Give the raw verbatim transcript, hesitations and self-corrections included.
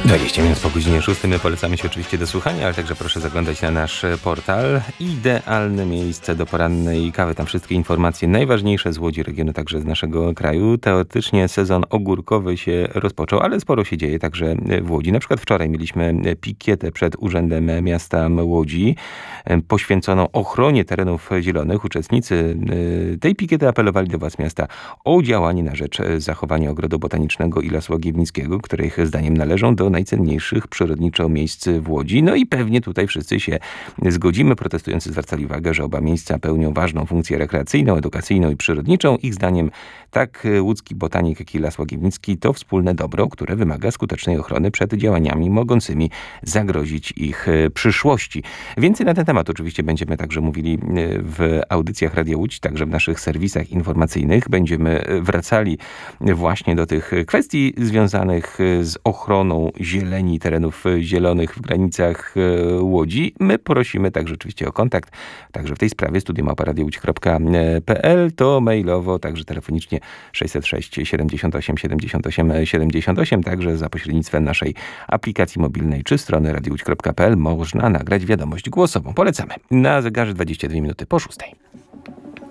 dwadzieścia minut po godzinie szóstej. My polecamy się oczywiście do słuchania, ale także proszę zaglądać na nasz portal. Idealne miejsce do porannej kawy. Tam wszystkie informacje najważniejsze z Łodzi, regionu, także z naszego kraju. Teoretycznie sezon ogórkowy się rozpoczął, ale sporo się dzieje także w Łodzi. Na przykład wczoraj mieliśmy pikietę przed Urzędem Miasta Łodzi poświęconą ochronie terenów zielonych. Uczestnicy tej pikiety apelowali do władz miasta o działanie na rzecz zachowania ogrodu botanicznego i Lasu Łagiewnickiego, które ich zdaniem należą do najcenniejszych przyrodniczo miejsc w Łodzi. No i pewnie tutaj wszyscy się zgodzimy. Protestujący zwracali uwagę, że oba miejsca pełnią ważną funkcję rekreacyjną, edukacyjną i przyrodniczą. Ich zdaniem tak łódzki botanik, jak i Las Łagiewnicki to wspólne dobro, które wymaga skutecznej ochrony przed działaniami mogącymi zagrozić ich przyszłości. Więcej na ten temat oczywiście będziemy także mówili w audycjach Radia Łódź, także w naszych serwisach informacyjnych. Będziemy wracali właśnie do tych kwestii związanych z ochroną zieleni, terenów zielonych w granicach Łodzi. My prosimy także oczywiście o kontakt, także w tej sprawie studio małpa radio łódź kropka p l, to mailowo, także telefonicznie sześćset sześć siedemdziesiąt osiem siedemdziesiąt osiem siedemdziesiąt osiem, także za pośrednictwem naszej aplikacji mobilnej czy strony radio łódź kropka p l można nagrać wiadomość głosową. Polecamy. Na zegarze dwadzieścia dwie minuty po szóstej.